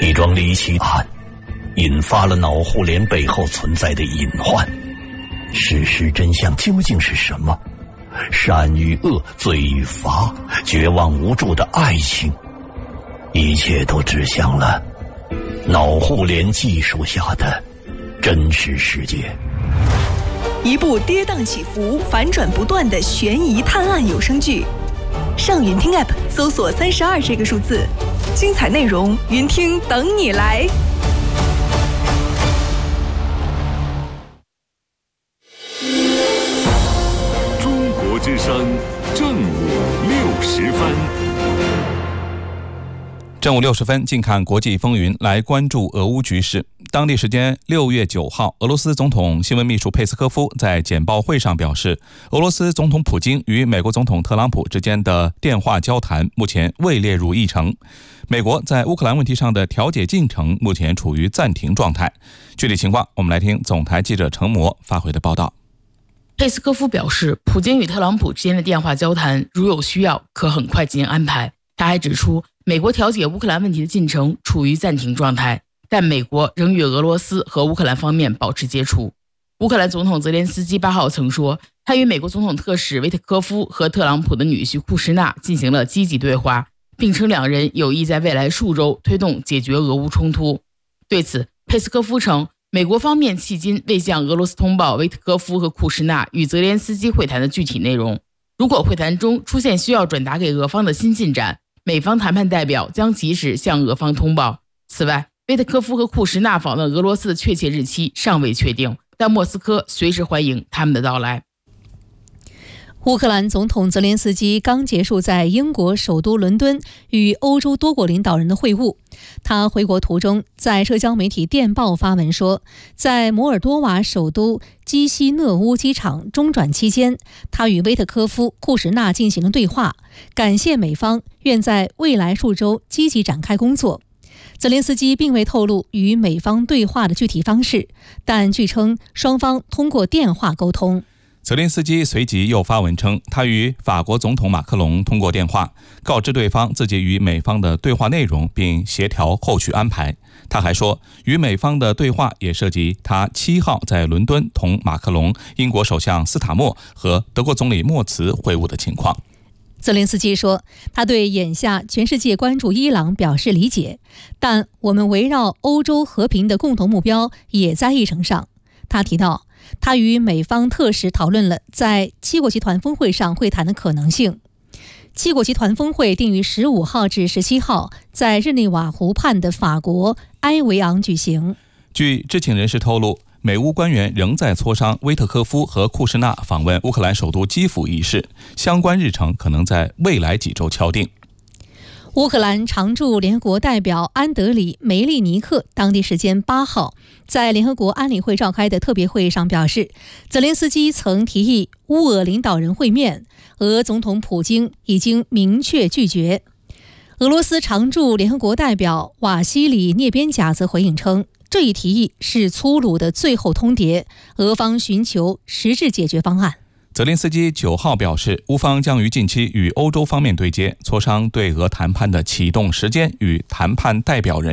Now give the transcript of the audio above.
一桩离奇案引发了脑互联背后存在的隐患。事实真相究竟是什么？善与恶，罪与罚，绝望无助的爱情，一切都指向了脑互联技术下的真实世界。 一部跌宕起伏、反转不断的悬疑探案有声剧，上云听 App 搜索32这个数字，精彩内容云听等你来。 中国之声正午60分。 正午60分，近看国际风云，来关注俄乌局势。当地时间6月9号，俄罗斯总统新闻秘书佩斯科夫在简报会上表示，俄罗斯总统普京与美国总统特朗普之间的电话交谈目前未列入议程。美国在乌克兰问题上的调解进程目前处于暂停状态。具体情况，我们来听总台记者程模发回的报道。 佩斯科夫表示，普京与特朗普之间的电话交谈如有需要，可很快进行安排。他还指出，美国调解乌克兰问题的进程处于暂停状态，但美国仍与俄罗斯和乌克兰方面保持接触。乌克兰总统泽连斯基8号曾说，他与美国总统特使维特科夫和特朗普的女婿库什纳进行了积极对话，并称两人有意在未来数周推动解决俄乌冲突。对此，佩斯科夫称，美国方面迄今未向俄罗斯通报维特科夫和库什纳与泽连斯基会谈的具体内容。如果会谈中出现需要转达给俄方的新进展，美方谈判代表将及时向俄方通报。此外，维特科夫和库什纳访问俄罗斯的确切日期尚未确定，但莫斯科随时欢迎他们的到来。 乌克兰总统泽连斯基刚结束在英国首都伦敦与欧洲多国领导人的会晤。他回国途中在社交媒体电报发文说，在摩尔多瓦首都基西讷乌机场中转期间，他与维特科夫、库什纳进行了对话，感谢美方愿在未来数周积极展开工作。泽连斯基并未透露与美方对话的具体方式，但据称双方通过电话沟通。 泽连斯基随即又发文称，他与法国总统马克龙通过电话，告知对方自己与美方的对话内容，并协调后续安排。他还说，与美方的对话也涉及他7号在伦敦同马克龙、英国首相斯塔默和德国总理默茨会晤的情况。 泽连斯基说，他对眼下全世界关注伊朗表示理解，但我们围绕欧洲和平的共同目标也在议程上。他提到，他与美方特使讨论了在七国集团峰会上会谈的可能性。七国集团峰会定于15号至17号在日内瓦湖畔的法国埃维昂举行。 据知情人士透露，美乌官员仍在磋商威特科夫和库什纳访问乌克兰首都基辅一事，相关日程可能在未来几周敲定。 乌克兰常驻联合国代表安德里·梅利尼克当地时间8号在联合国安理会召开的特别会议上表示，泽连斯基曾提议乌俄领导人会面，俄总统普京已经明确拒绝。俄罗斯常驻联合国代表瓦西里涅边贾则回应称，这一提议是粗鲁的最后通牒，俄方寻求实质解决方案。 泽连斯基9号表示，乌方将于近期与欧洲方面对接，磋商对俄谈判的启动时间与谈判代表人